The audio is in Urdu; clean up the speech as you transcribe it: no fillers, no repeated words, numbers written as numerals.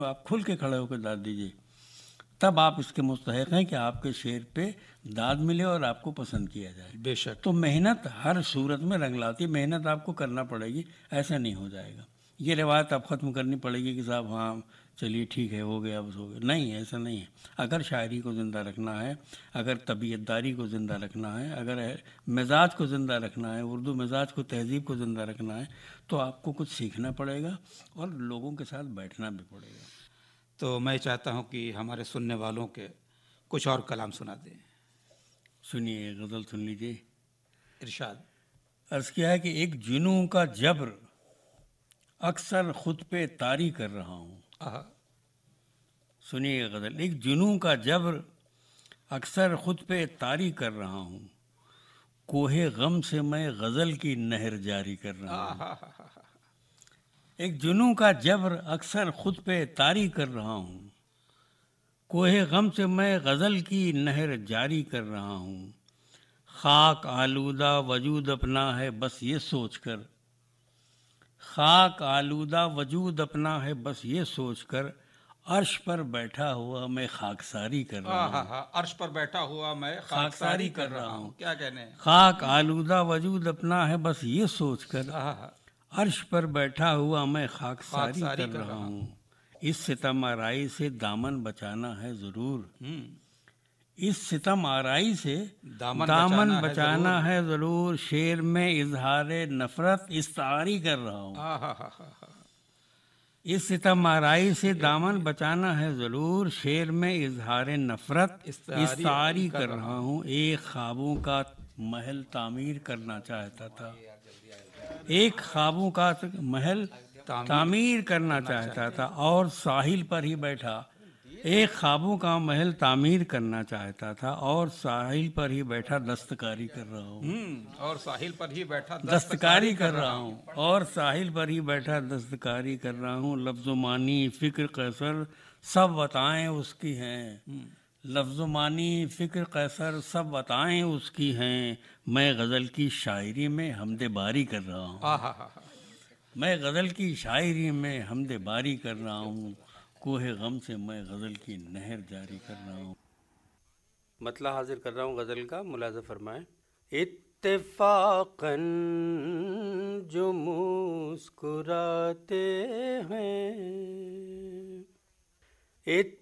آپ کھل کے کھڑے ہو کے داد دیجیے، تب آپ اس کے مستحق ہیں کہ آپ کے شعر پہ داد ملے اور آپ کو پسند کیا جائے۔ بے شک۔ تو محنت ہر صورت میں رنگ لاتی، محنت آپ کو کرنا پڑے گی، ایسا نہیں ہو جائے گا۔ یہ روایت آپ ختم کرنی پڑے گی کہ صاحب ہاں چلیے ٹھیک ہے ہو گیا بس ہو گیا، نہیں، ایسا نہیں ہے۔ اگر شاعری کو زندہ رکھنا ہے، اگر طبیعت داری کو زندہ رکھنا ہے، اگر مزاج کو زندہ رکھنا ہے، اردو مزاج کو، تہذیب کو زندہ رکھنا ہے، تو آپ کو کچھ سیکھنا پڑے گا اور لوگوں کے ساتھ بیٹھنا بھی پڑے گا۔ تو میں چاہتا ہوں کہ ہمارے سننے والوں کے کچھ اور کلام سنا دیں۔ سنیے، غزل سن لیجیے۔ ارشاد۔ عرض کیا ہے کہ ایک جنوں کا جبر اکثر خود پہ طاری کر رہا ہوں۔ آہا۔ سنیے غزل۔ ایک جنوں کا جبر اکثر خود پہ طاری کر رہا ہوں، کوہ غم سے میں غزل کی نہر جاری کر رہا ہوں۔ آہا۔ ایک جنوں کا جبر اکثر خود پہ طاری کر رہا ہوں، کوہ غم سے میں غزل کی نہر جاری کر رہا ہوں۔ خاک آلودہ وجود اپنا ہے بس یہ سوچ کر، خاک آلودہ وجود اپنا ہے بس یہ سوچ کر، عرش پر بیٹھا ہوا میں خاکساری کر رہا ہوں۔ آہا۔ عرش پر بیٹھا ہوا میں خاکساری کر رہا ہوں۔ کیا کہنے ہیں؟ خاک آلودہ وجود اپنا ہے بس یہ سوچ کر، آہا۔ عرش پر بیٹھا ہوا میں خاکساری کر رہا ہوں۔ اس ستم آرائی سے دامن بچانا ہے ضرور، اس ستم آرائی سے دامن بچانا ہے ضرور، شعر میں اظہار نفرت استعاری کر رہا ہوں۔ اس ستم آرائی سے دامن بچانا ہے ضرور، شعر میں اظہار نفرت استعاری کر رہا ہوں۔ ایک خوابوں کا محل تعمیر کرنا چاہتا تھا، ایک خوابوں کا محل تعمیر کرنا چاہتا تھا اور ساحل پر ہی بیٹھا، ایک خوابوں کا محل تعمیر کرنا چاہتا تھا اور ساحل پر ہی بیٹھا دستکاری کر رہا ہوں۔ اور ساحل پر ہی بیٹھا دستکاری کر رہا ہوں، اور ساحل پر ہی بیٹھا دستکاری کر رہا ہوں۔ لفظ و معنی فکر قیصر سب عطائیں اس کی ہیں، لفظ و معنی فکر قیصر سب عطائیں اس کی ہیں، میں غزل کی شاعری میں حمد باری کر رہا ہوں۔ میں غزل کی شاعری میں حمد باری کر رہا ہوں، کوہ غم سے میں غزل کی نہر جاری کر رہا ہوں۔ مطلع حاضر کر رہا ہوں غزل کا، ملاحظہ فرمائیں۔ اتفاقاً جو مسکراتے ہیں،